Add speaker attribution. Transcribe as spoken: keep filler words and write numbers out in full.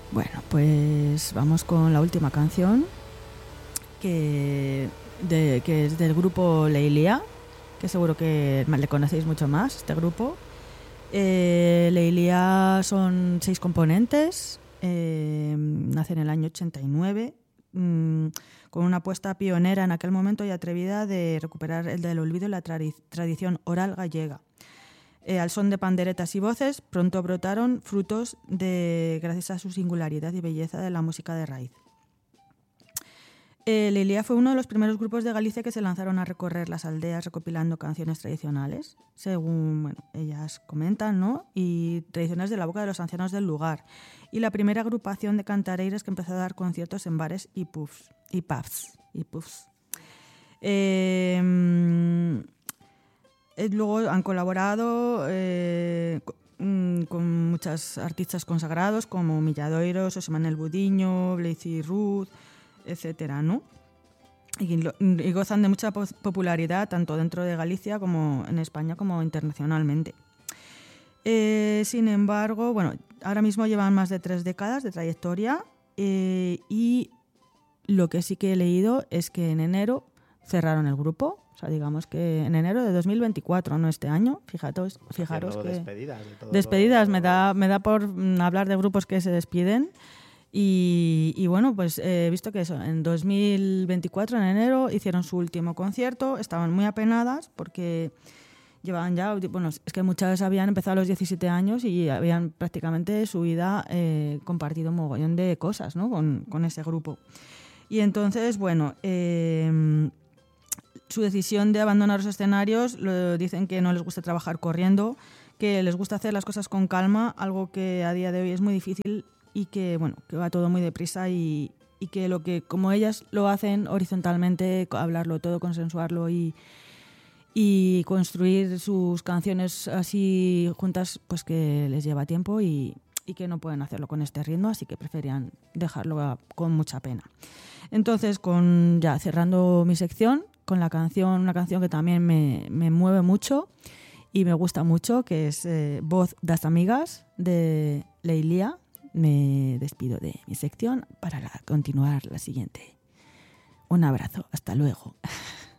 Speaker 1: Bueno, pues vamos con la última canción, que, de, que es del grupo Leilia, que seguro que le conocéis mucho más, este grupo. Eh, Leilia son seis componentes, eh, nace en el año ochenta y nueve, mmm, con una apuesta pionera en aquel momento y atrevida de recuperar el del olvido y la tradi- tradición oral gallega. Eh, al son de panderetas y voces, pronto brotaron frutos de, gracias a su singularidad y belleza de la música de raíz. Eh, Leilia fue uno de los primeros grupos de Galicia que se lanzaron a recorrer las aldeas recopilando canciones tradicionales, según bueno, ellas comentan, ¿no? Y tradiciones de la boca de los ancianos del lugar. Y la primera agrupación de cantareiras que empezó a dar conciertos en bares y pubs. Y pubs. Y pubs. Eh, eh, luego han colaborado eh, con, con muchos artistas consagrados como Milladoiro, Xosé Manuel Budiño, Blazy Ruth, etcétera, ¿no? Y, lo, y gozan de mucha popularidad tanto dentro de Galicia como en España como internacionalmente. Eh, sin embargo, bueno, ahora mismo llevan más de tres décadas de trayectoria eh, y lo que sí que he leído es que en enero cerraron el grupo. O sea, digamos que en enero de dos mil veinticuatro, no este año. Fijaros, fijaros que...
Speaker 2: Despedidas. De todo
Speaker 1: despedidas,
Speaker 2: lo...
Speaker 1: me da, me da por hablar de grupos que se despiden. Y, y bueno, pues he visto que eso, en dos mil veinticuatro, en enero, hicieron su último concierto. Estaban muy apenadas porque llevaban ya... Bueno, es que muchas habían empezado a los diecisiete años y habían prácticamente su vida eh, compartido un mogollón de cosas, ¿no? con, con ese grupo. Y entonces, bueno... Eh, su decisión de abandonar los escenarios, lo, dicen que no les gusta trabajar corriendo, que les gusta hacer las cosas con calma, algo que a día de hoy es muy difícil y que, bueno, que va todo muy deprisa y, y que lo que, como ellas lo hacen horizontalmente, hablarlo todo, consensuarlo y, y construir sus canciones así juntas, pues que les lleva tiempo y, y que no pueden hacerlo con este ritmo, así que preferían dejarlo a, con mucha pena. Entonces, con ya cerrando mi sección, con la canción, una canción que también me, me mueve mucho y me gusta mucho, que es eh, Voz das Amigas, de Leilia. Me despido de mi sección para la, continuar la siguiente. Un abrazo, hasta luego.